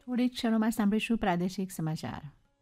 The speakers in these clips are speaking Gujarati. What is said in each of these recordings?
થોડી ક્ષણોમાં સાંભળીશું પ્રાદેશિક સમાચાર.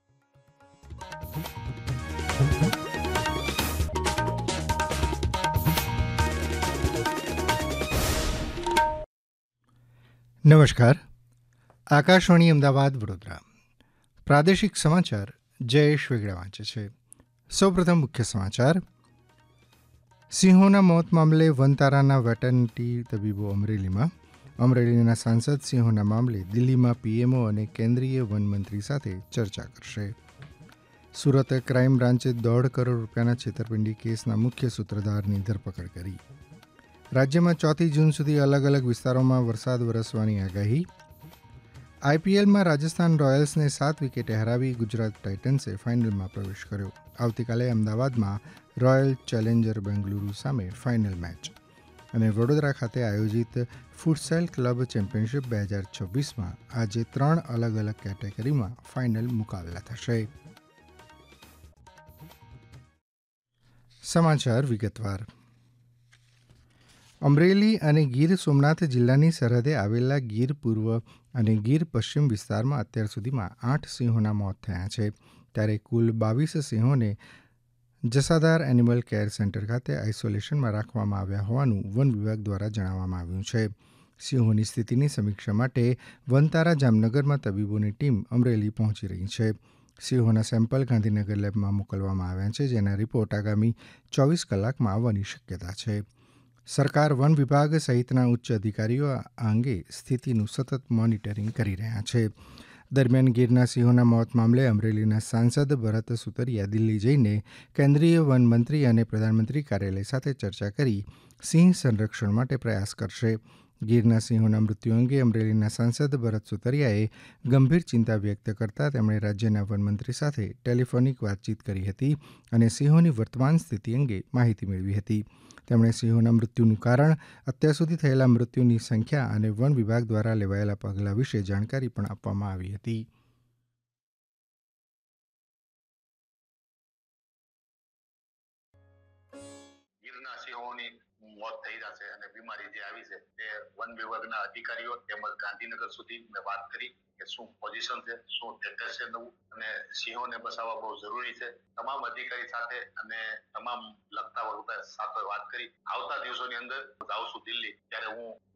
નમસ્કાર. આકાશવાણી અમદાવાદ વડોદરા. પ્રાદેશિક સમાચાર જયેશ વેગડા વાંચે છે. સૌપ્રથમ મુખ્ય સમાચાર. સિંહોના મોત મામલે વનતારાના વેટરનિટી તબીબો અમરેલીમાં. અમરેલીના સાંસદ સિંહોના મામલે દિલ્હીમાં પીએમઓ અને કેન્દ્રીય વનમંત્રી સાથે ચર્ચા કરશે. સુરત ક્રાઇમ બ્રાન્ચે 1.5 કરોડ રૂપિયાના છેતરપિંડી કેસના મુખ્ય સૂત્રધારની ધરપકડ કરી. રાજ્યમાં 4 જૂન સુધી અલગ અલગ વિસ્તારોમાં વરસાદ વરસવાની આગાહી. આઈપીએલમાં રાજસ્થાન રોયલ્સને 7 વિકેટે હરાવી ગુજરાત ટાઇટન્સે ફાઇનલમાં પ્રવેશ કર્યો. આવતીકાલે અમદાવાદમાં રોયલ ચેલેન્જર બેંગલુરુ સામે ફાઇનલ મેચ. અને વડોદરા ખાતે આયોજિત ફૂટસેલ ક્લબ ચેમ્પિયનશિપ 2026માં આજે 3 અલગ અલગ કેટેગરીમાં ફાઇનલ મુકાબલા થશે. સમાચાર વિગતવાર. અમરેલી અને ગીર સોમનાથ જિલ્લાની સરહદે આવેલા ગીર પૂર્વ અને ગીર પશ્ચિમ વિસ્તારમાં અત્યાર સુધીમાં 8 સિંહોના મોત થયા છે. ત્યારે કુલ 22 સિંહોને જસાધાર એનિમલ કેર સેન્ટર ખાતે આઇસોલેશનમાં રાખવામાં આવ્યા હોવાનું વન વિભાગ દ્વારા જણાવવામાં આવ્યું છે. સિંહોની સ્થિતિની સમીક્ષા માટે વનતારા જામનગરમાં તબીબોની ટીમ અમરેલી પહોંચી રહી છે. સિંહોના સેમ્પલ ગાંધીનગર લેબમાં મોકલવામાં આવ્યા છે, જેના રિપોર્ટ આગામી 24 કલાકમાં આવવાની શક્યતા છે. સરકાર, વન વિભાગ સહિતના ઉચ્ચ અધિકારીઓ આ અંગે સ્થિતિનું સતત મોનિટરિંગ કરી રહ્યા છે. દરમિયાન ગીરના સિંહોના મોત મામલે અમરેલીના સાંસદ ભરત સુતરિયા દિલ્હી જઈને કેન્દ્રીય વનમંત્રી અને પ્રધાનમંત્રી કાર્યાલય સાથે ચર્ચા કરી સિંહ સંરક્ષણ માટે પ્રયાસ કરશે. ગીરના સિંહોના મૃત્યુ અંગે અમરેલીના સાંસદ ભરત સુતરિયાએ ગંભીર ચિંતા વ્યક્ત કરતા તેમણે રાજ્યના વનમંત્રી સાથે ટેલિફોનિક વાતચીત કરી હતી અને સિંહોની વર્તમાન સ્થિતિ અંગે માહિતી મેળવી હતી. તેમણે સિંહોના મૃત્યુનું કારણ, અત્યાર સુધી થયેલા મૃત્યુની સંખ્યા અને વન વિભાગ દ્વારા લેવાયેલા પગલાં વિશે જાણકારી પણ આપવામાં આવી હતી. ગીરના સિંહોની મોત થઈ જશે અને બીમારી જે આવી છે તે વન વિભાગના અધિકારીઓ તેમજ ગાંધીનગર સુધી મેં વાત કરી કે શું પોઝિશન છે, શું સ્ટેટસ છે નવું, અને સિંહોને બચાવવા બહુ જરૂરી છે. તમામ અધિકારી સાથે અને તમામ લગતા વર્ગ સાથે વાત કરી આવતા દિવસોની અંદર જાઉં છું દિલ્હી, ત્યારે હું